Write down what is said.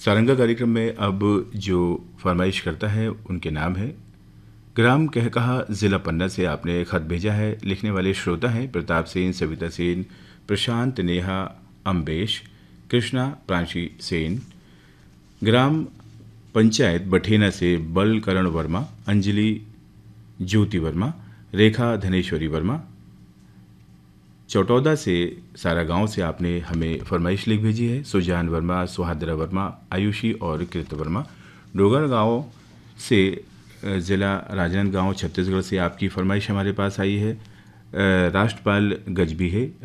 सारंगा कार्यक्रम में अब जो फरमाइश करता है उनके नाम है ग्राम कहकहा, ज़िला पन्ना से आपने खत भेजा है। लिखने वाले श्रोता हैं प्रताप सेन, सविता सेन, प्रशांत, नेहा, अम्बेश, कृष्णा, प्रांशी सेन। ग्राम पंचायत बठेना से बलकरण वर्मा, अंजलि ज्योति वर्मा, रेखा धनेश्वरी वर्मा। चौटौदा से सारा गांव से आपने हमें फरमाइश लिख भेजी है। सुजान वर्मा, सुहाद्रा वर्मा, आयुषी और कृत वर्मा। डोगर गांव से ज़िला राजनांदगांव छत्तीसगढ़ से आपकी फरमाइश हमारे पास आई है। राष्ट्रपाल गजबी है।